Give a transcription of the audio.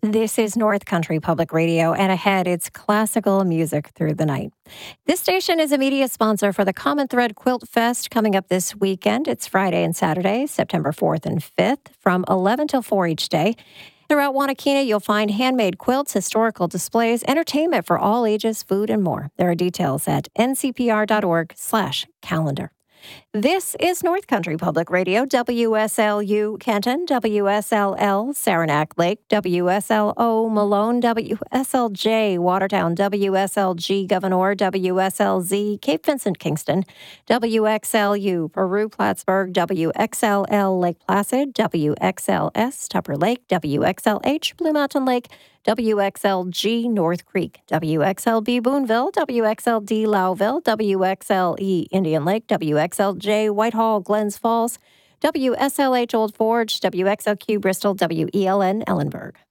This is North Country Public Radio, and ahead, it's classical music through the night. This station is a media sponsor for the Common Thread Quilt Fest coming up this weekend. It's Friday and Saturday, September 4th and 5th, from 11 till 4 each day. Throughout Wanakena, you'll find handmade quilts, historical displays, entertainment for all ages, food, and more. There are details at ncpr.org/calendar. This is North Country Public Radio, WSLU Kenton, WSLL Saranac Lake, WSLO Malone, WSLJ Watertown, WSLG Gouverneur, WSLZ Cape Vincent Kingston, WXLU Peru Plattsburgh, WXLL Lake Placid, WXLS Tupper Lake, WXLH Blue Mountain Lake, WXLG North Creek, WXLB Boonville, WXLD Lowville, WXLE Indian Lake, WXLJ Whitehall Glens Falls, WSLH Old Forge, WXLQ Bristol, WELN Ellenburg.